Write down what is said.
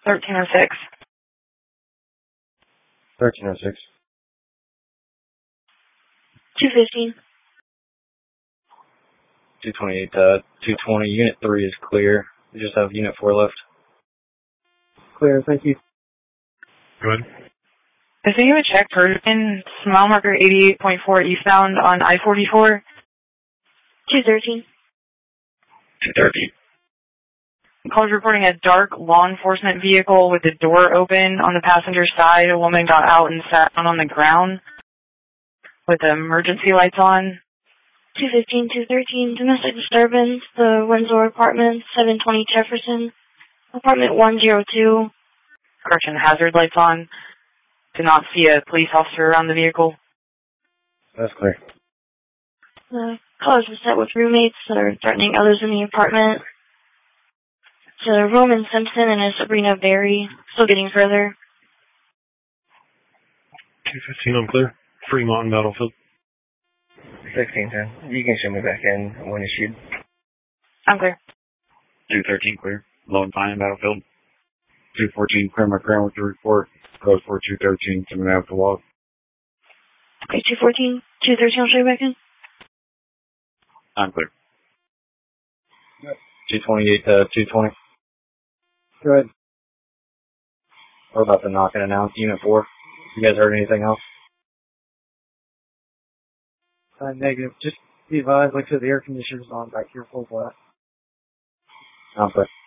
1306. 1306. 215. 228, 220. Unit 3 is clear. We just have Unit 4 left. Clear, thank you. Go ahead. Is there a check person, mile marker 88.4 eastbound on I-44? 213. 213. Calls reporting a dark law enforcement vehicle with the door open on the passenger side. A woman got out and sat down on the ground with the emergency lights on. 215, 213, domestic disturbance, the Windsor Apartments, 720 Jefferson, apartment 102. Correction, hazard lights on. Did not see a police officer around the vehicle. That's clear. The callers were set with roommates that are threatening others in the apartment. It's Roman Simpson and Sabrina Berry, still getting further. 215, I'm clear. Fremont and Battlefield. 1610. You can show me back in when issued. I'm clear. 213 clear. Low and Pine and Battlefield. 214 clear. My ground with the report. Code 4213. Coming out the log. Okay, 214, 213, I'll show you back in. I'm clear. 228, 220. Go ahead. We're about to knock and announce Unit 4. You guys heard anything else? Negative. Just be advised, like I said, the air conditioner's on back here full blast. I'm clear.